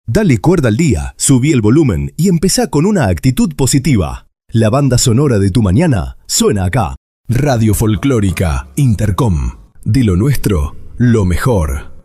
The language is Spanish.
Dale cuerda al día, subí el volumen y empezá con una actitud positiva. La banda sonora de tu mañana suena acá. Radio Folclórica Intercom. De lo nuestro, lo mejor.